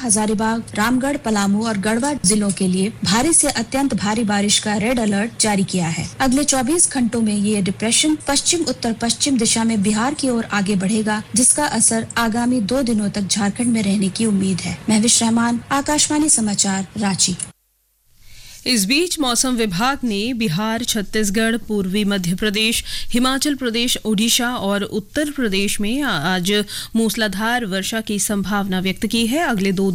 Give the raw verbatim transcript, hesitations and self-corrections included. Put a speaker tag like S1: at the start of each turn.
S1: हजारीबाग, रामगढ़, पलामू और गढ़वा जिलों के लिए भारी से अत्यंत भारी बारिश का रेड अलर्ट जारी किया है। अगले चौबीस घंटों में ये डिप्रेशन पश्चिम उत्तर पश्चिम दिशा में बिहार की ओर आगे बढ़ेगा, जिसका असर आगामी दो दिनों तक झारखंड में रहने की उम्मीद है। महविश रहमान, आकाशवाणी समाचार, रांची।
S2: इस बीच मौसम विभाग ने बिहार, छत्तीसगढ़, पूर्वी मध्य प्रदेश, हिमाचल प्रदेश, ओडिशा और उत्तर प्रदेश में आज मूसलाधार वर्षा की संभावना व्यक्त की है। अगले दो